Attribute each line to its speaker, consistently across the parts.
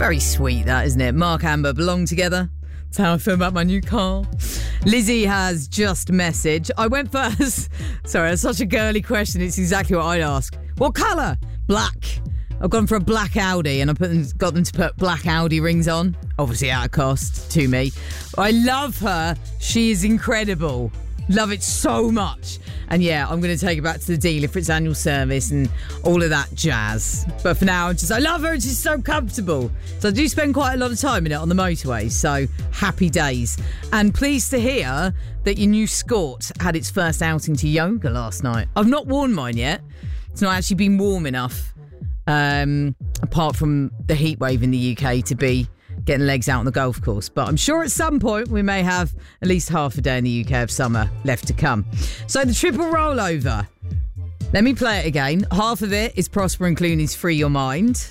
Speaker 1: Very sweet, that, isn't it? Mark Amber, Belong Together. That's how I feel about my new car. Lizzie has just messaged. I went first. Sorry, that's such a girly question. It's exactly what I'd ask. What colour? Black. I've gone for a black Audi and got them to put black Audi rings on. Obviously at a cost to me. I love her. She is incredible. Love it so much. And yeah, I'm going to take her back to the dealer for its annual service and all of that jazz. But for now, I love her and she's so comfortable. So I do spend quite a lot of time in it on the motorway. So happy days. And pleased to hear that your new Scort had its first outing to yoga last night. I've not worn mine yet. It's not actually been warm enough, apart from the heat wave in the UK, to be getting legs out on the golf course. But I'm sure at some point we may have at least half a day in the UK of summer left to come. So the triple rollover. Let me play it again. Half of it is Prosper and Clooney's Free Your Mind.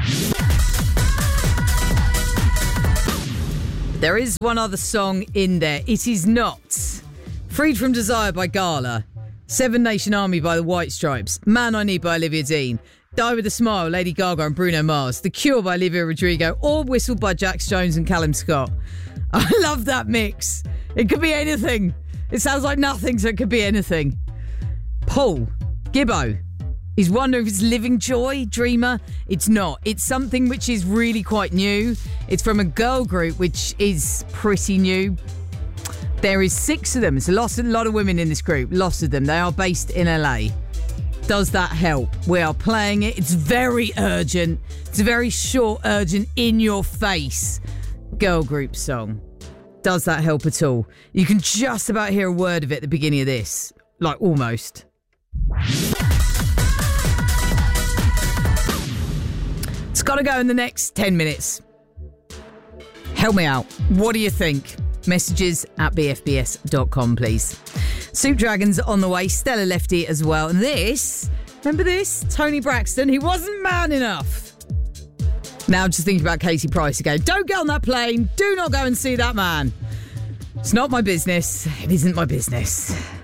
Speaker 1: There is one other song in there. It is not Freed From Desire by Gala, Seven Nation Army by the White Stripes, Man I Need by Olivia Dean, Die With A Smile, Lady Gaga and Bruno Mars, The Cure by Olivia Rodrigo, or Whistle by Jax Jones and Callum Scott. I love that mix. It could be anything. It sounds like nothing, so it could be anything. Paul Gibbo is wondering if it's Living Joy, Dreamer. It's not. It's something which is really quite new. It's from a girl group which is pretty new. There is 6 of them. It's a lot of women in this group. Lots of them. They are based in LA. Does that help? We are playing it. It's very urgent. It's a very short, urgent, in-your-face girl group song. Does that help at all? You can just about hear a word of it at the beginning of this. Like, almost. It's got to go in the next 10 minutes. Help me out. What do you think? Messages at bfbs.com, please. Soup Dragons on the way. Stella Lefty as well. And this, remember this? Tony Braxton, he wasn't man enough. Now just thinking about Katie Price again. Don't get on that plane. Do not go and see that man. It's not my business. It isn't my business.